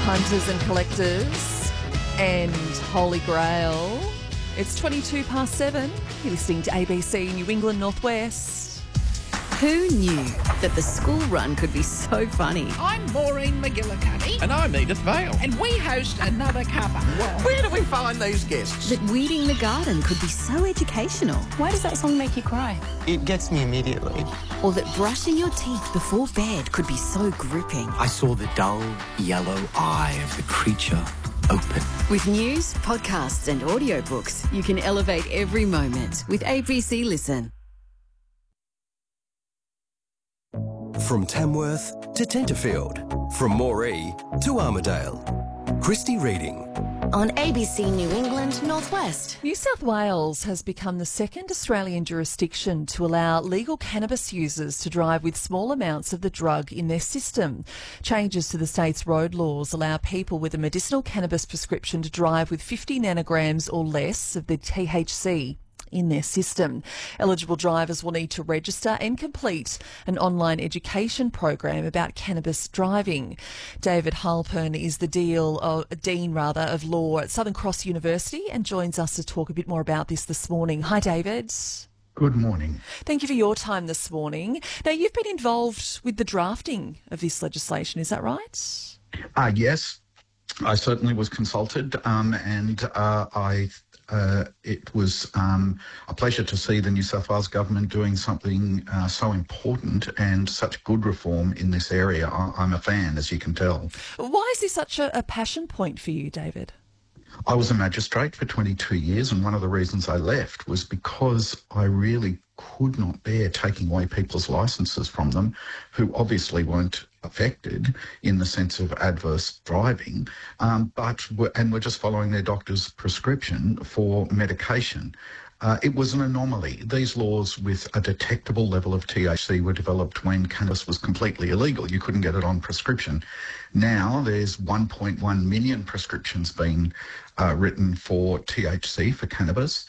Hunters and collectors and Holy Grail. It's 7:22. You're listening to ABC New England Northwest. Who knew that the school run could be so funny? I'm Maureen McGillicuddy. And I'm Edith Vale. And we host Another Cuppa. Where do we find these guests? That weeding the garden could be so educational. Why does that song make you cry? It gets me immediately. Or that brushing your teeth before bed could be so gripping. I saw the dull yellow eye of the creature open. With news, podcasts and audiobooks, you can elevate every moment with ABC Listen. From Tamworth to Tenterfield, from Moree to Armidale. Christy Reading. On ABC New England Northwest. New South Wales has become the second Australian jurisdiction to allow legal cannabis users to drive with small amounts of the drug in their system. Changes to the state's road laws allow people with a medicinal cannabis prescription to drive with 50 nanograms or less of the THC in their system. Eligible drivers will need to register and complete an online education program about cannabis driving. David Halpern is the Dean of Law at Southern Cross University and joins us to talk a bit more about this morning. Hi, David. Good morning. Thank you for your time this morning. Now, you've been involved with the drafting of this legislation, is that right? Yes, I certainly was consulted, it was a pleasure to see the New South Wales government doing something so important and such good reform in this area. I'm a fan, as you can tell. Why is this such a passion point for you, David? I was a magistrate for 22 years, and one of the reasons I left was because I really could not bear taking away people's licences from them, who obviously weren't affected in the sense of adverse driving, but were just following their doctor's prescription for medication. It was an anomaly. These laws with a detectable level of THC were developed when cannabis was completely illegal. You couldn't get it on prescription. Now there's 1.1 million prescriptions being written for THC, for cannabis.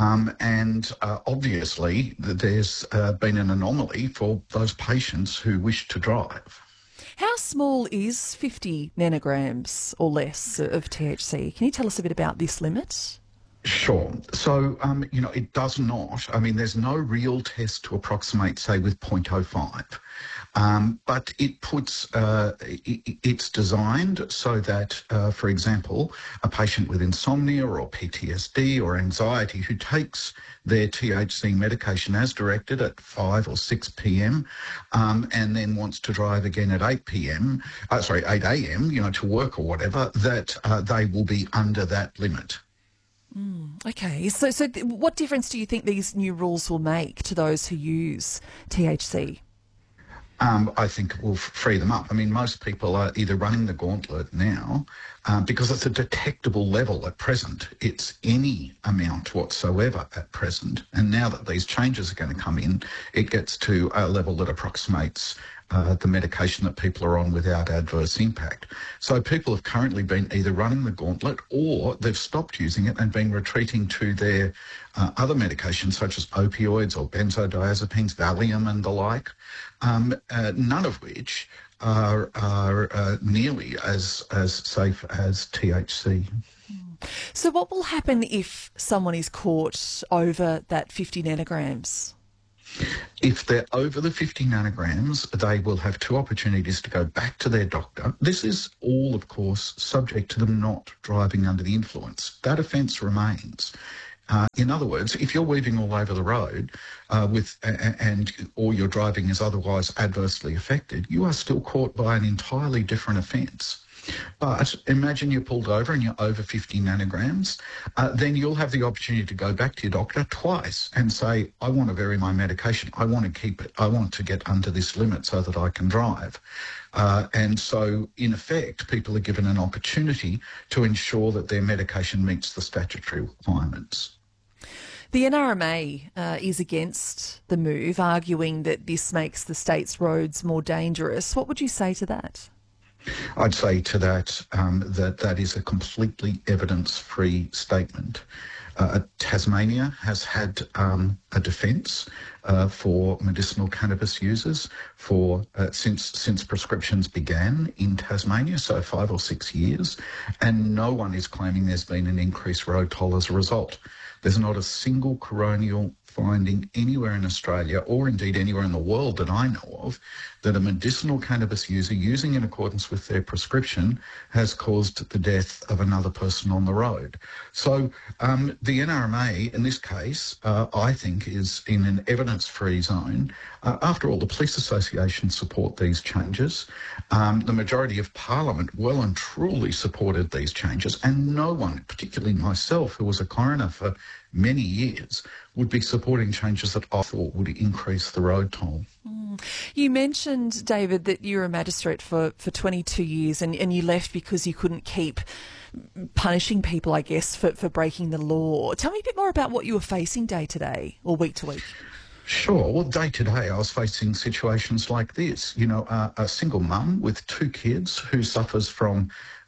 Obviously there's been an anomaly for those patients who wish to drive. How small is 50 nanograms or less of THC? Can you tell us a bit about this limit? Sure. So, it does not. There's no real test to approximate, say, with 0.05. But it puts, it's designed so that, for example, a patient with insomnia or PTSD or anxiety who takes their THC medication as directed at 5 or 6 p.m. And then wants to drive again at 8 a.m., to work or whatever, that they will be under that limit. Okay, so what difference do you think these new rules will make to those who use THC? I think it will free them up. Most people are either running the gauntlet now because it's a detectable level at present. It's any amount whatsoever at present. And now that these changes are going to come in, it gets to a level that approximates the medication that people are on without adverse impact. So people have currently been either running the gauntlet or they've stopped using it and been retreating to their other medications such as opioids or benzodiazepines, Valium and the like, none of which are nearly as safe as THC. So what will happen if someone is caught over that 50 nanograms? If they're over the 50 nanograms, they will have two opportunities to go back to their doctor. This is all, of course, subject to them not driving under the influence. That offence remains. In other words, if you're weaving all over the road or your driving is otherwise adversely affected, you are still caught by an entirely different offence. But imagine you're pulled over and you're over 50 nanograms, then you'll have the opportunity to go back to your doctor twice and say, I want to vary my medication. I want to keep it. I want to get under this limit so that I can drive. And so, in effect, people are given an opportunity to ensure that their medication meets the statutory requirements. The NRMA is against the move, arguing that this makes the state's roads more dangerous. What would you say to that? I'd say to that that is a completely evidence-free statement. Tasmania has had a defence for medicinal cannabis users since prescriptions began in Tasmania, so 5 or 6 years, and no one is claiming there's been an increased road toll as a result. There's not a single coronial finding anywhere in Australia, or indeed anywhere in the world that I know of, that a medicinal cannabis user using in accordance with their prescription has caused the death of another person on the road. So the NRMA, in this case, I think is in an evidence-free zone. After all, the police associations support these changes. The majority of Parliament well and truly supported these changes, and no one, particularly myself, who was a coroner for many years, would be supporting changes that I thought would increase the road toll. You mentioned, David, that you were a magistrate for 22 years and you left because you couldn't keep punishing people, I guess, for breaking the law. Tell me a bit more about what you were facing day to day or week to week. Sure. Well, day to day, I was facing situations like this. You know, a single mum with 2 kids who suffers from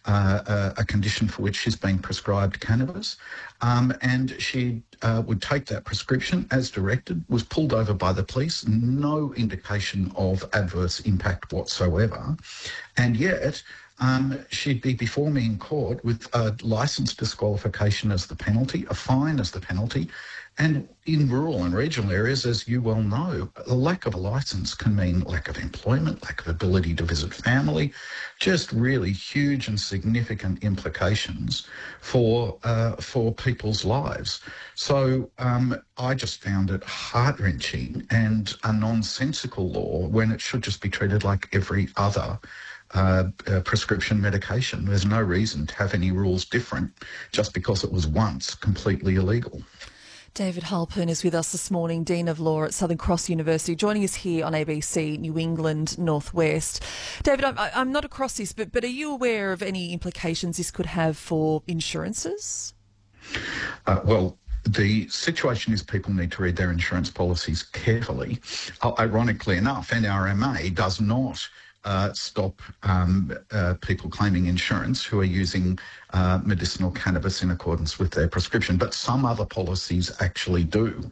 a condition for which she's been prescribed cannabis, and she would take that prescription as directed, was pulled over by the police, no indication of adverse impact whatsoever, and yet she'd be before me in court with a licence disqualification as the penalty, a fine as the penalty. And in rural and regional areas, as you well know, the lack of a licence can mean lack of employment, lack of ability to visit family, just really huge and significant implications for people's lives. So I just found it heart-wrenching and a nonsensical law when it should just be treated like every other prescription medication. There's no reason to have any rules different just because it was once completely illegal. David Halpern is with us this morning, Dean of Law at Southern Cross University, joining us here on ABC New England Northwest. David, I'm not across this, but are you aware of any implications this could have for insurances? Well, the situation is people need to read their insurance policies carefully. Ironically enough, NRMA does not stop people claiming insurance who are using medicinal cannabis in accordance with their prescription, but some other policies actually do.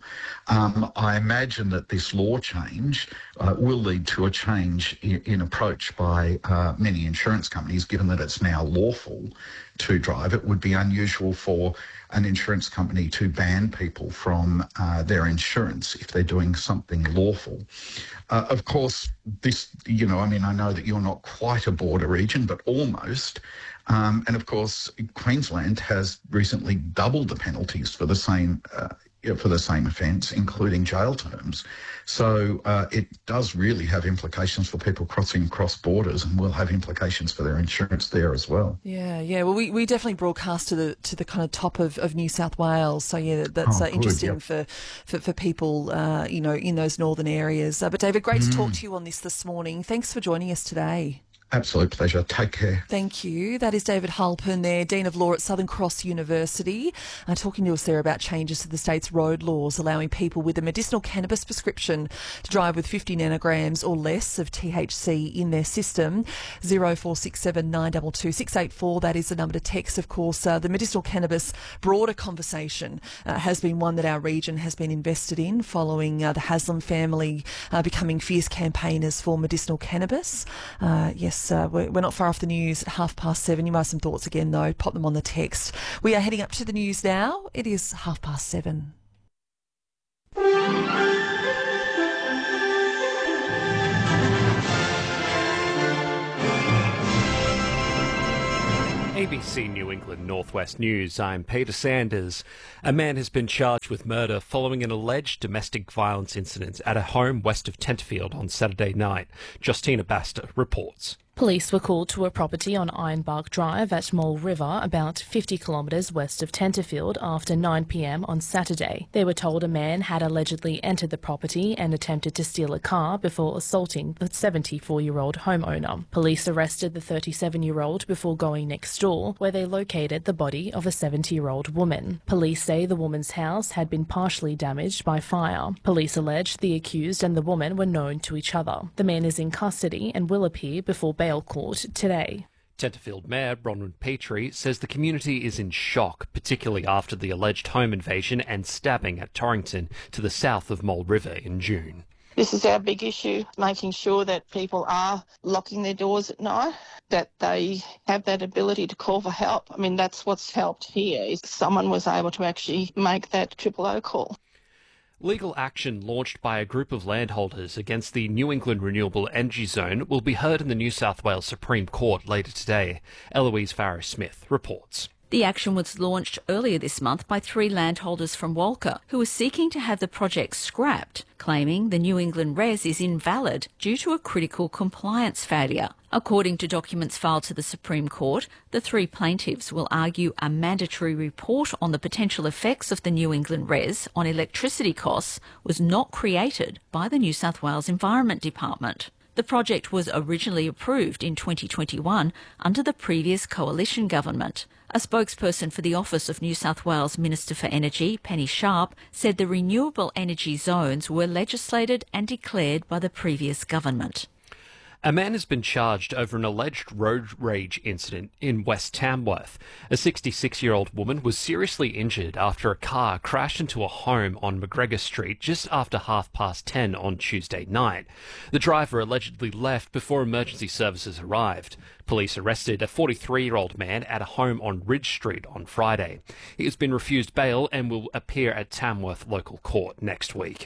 I imagine that this law change will lead to a change in approach by many insurance companies, given that it's now lawful to drive. It would be unusual for an insurance company to ban people from their insurance if they're doing something lawful. Of course, this, I know that you're not quite a border region, but almost. And of course, Queensland has recently doubled the penalties for the same offence, including jail terms. So it does really have implications for people crossing across borders, and will have implications for their insurance there as well. Yeah. Well, we definitely broadcast to the kind of top of New South Wales. So yeah, that's interesting for people, in those northern areas. But David, great to talk to you on this morning. Thanks for joining us today. Absolute pleasure. Take care. Thank you. That is David Halpern there, Dean of Law at Southern Cross University, talking to us there about changes to the state's road laws allowing people with a medicinal cannabis prescription to drive with 50 nanograms or less of THC in their system. 0467 922 684, that is the number to text, of course. The medicinal cannabis broader conversation has been one that our region has been invested in following the Haslam family becoming fierce campaigners for medicinal cannabis. Yes. We're not far off the news at 7:30. You might have some thoughts again, though. Pop them on the text. We are heading up to the news now. It is 7:30. ABC New England Northwest News, I'm Peter Sanders. A man has been charged with murder following an alleged domestic violence incident at a home west of Tenterfield on Saturday night. Justina Baster reports. Police were called to a property on Ironbark Drive at Mole River, about 50 kilometres west of Tenterfield, after 9 p.m. on Saturday. They were told a man had allegedly entered the property and attempted to steal a car before assaulting the 74-year-old homeowner. Police arrested the 37-year-old before going next door, where they located the body of a 70-year-old woman. Police say the woman's house had been partially damaged by fire. Police allege the accused and the woman were known to each other. The man is in custody and will appear before bail court today. Tenterfield Mayor Bronwyn Petrie says the community is in shock, particularly after the alleged home invasion and stabbing at Torrington to the south of Mole River in June. This is our big issue, making sure that people are locking their doors at night, that they have that ability to call for help. I mean, that's what's helped here, is someone was able to actually make that 000 call. Legal action launched by a group of landholders against the New England Renewable Energy Zone will be heard in the New South Wales Supreme Court later today. Eloise Farrow-Smith reports. The action was launched earlier this month by 3 landholders from Walker who are seeking to have the project scrapped, claiming the New England RES is invalid due to a critical compliance failure. According to documents filed to the Supreme Court, the 3 plaintiffs will argue a mandatory report on the potential effects of the New England RES on electricity costs was not created by the New South Wales Environment Department. The project was originally approved in 2021 under the previous coalition government. A spokesperson for the Office of New South Wales Minister for Energy, Penny Sharp, said the renewable energy zones were legislated and declared by the previous government. A man has been charged over an alleged road rage incident in West Tamworth. A 66-year-old woman was seriously injured after a car crashed into a home on McGregor Street just after 10:30 on Tuesday night. The driver allegedly left before emergency services arrived. Police arrested a 43-year-old man at a home on Ridge Street on Friday. He has been refused bail and will appear at Tamworth Local Court next week.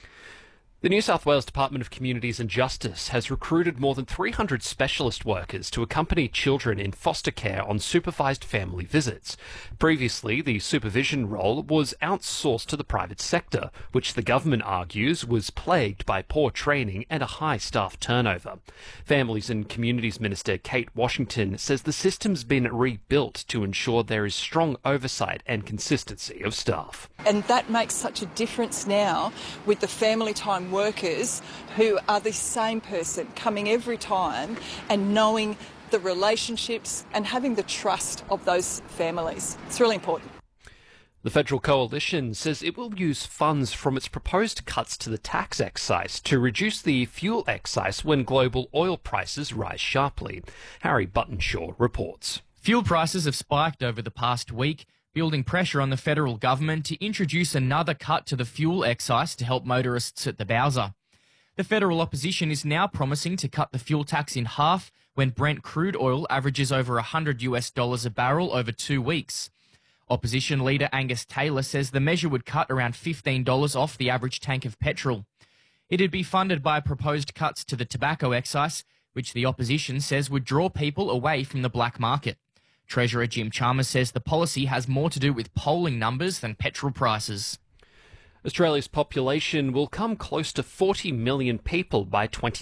The New South Wales Department of Communities and Justice has recruited more than 300 specialist workers to accompany children in foster care on supervised family visits. Previously, the supervision role was outsourced to the private sector, which the government argues was plagued by poor training and a high staff turnover. Families and Communities Minister Kate Washington says the system's been rebuilt to ensure there is strong oversight and consistency of staff. And that makes such a difference now with the family time workers who are the same person coming every time and knowing the relationships and having the trust of those families. It's really important. The Federal Coalition says it will use funds from its proposed cuts to the tax excise to reduce the fuel excise when global oil prices rise sharply. Harry Buttonshaw reports. Fuel prices have spiked over the past week, building pressure on the federal government to introduce another cut to the fuel excise to help motorists at the bowser. The federal opposition is now promising to cut the fuel tax in half when Brent crude oil averages over $100 a barrel over 2 weeks. Opposition leader Angus Taylor says the measure would cut around $15 off the average tank of petrol. It'd be funded by proposed cuts to the tobacco excise, which the opposition says would draw people away from the black market. Treasurer Jim Chalmers says the policy has more to do with polling numbers than petrol prices. Australia's population will come close to 40 million people by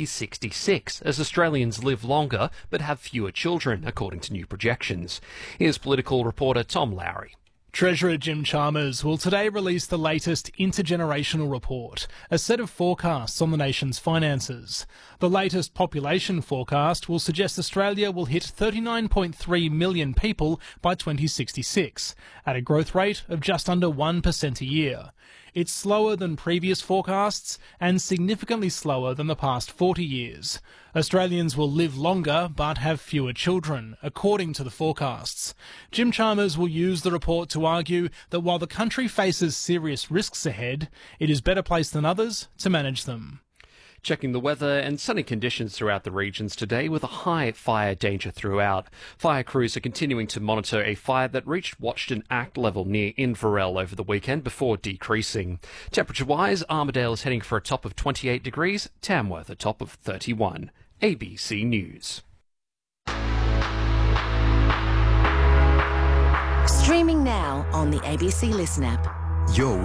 2066 as Australians live longer but have fewer children, according to new projections. Here's political reporter Tom Lowry. Treasurer Jim Chalmers will today release the latest intergenerational report, a set of forecasts on the nation's finances. The latest population forecast will suggest Australia will hit 39.3 million people by 2066, at a growth rate of just under 1% a year. It's slower than previous forecasts and significantly slower than the past 40 years. Australians will live longer but have fewer children, according to the forecasts. Jim Chalmers will use the report to argue that while the country faces serious risks ahead, it is better placed than others to manage them. Checking the weather and sunny conditions throughout the regions today with a high fire danger throughout. Fire crews are continuing to monitor a fire that reached watched and act level near Inverell over the weekend before decreasing. Temperature-wise, Armidale is heading for a top of 28 degrees, Tamworth a top of 31. ABC News. Streaming now on the ABC Listen app. You're with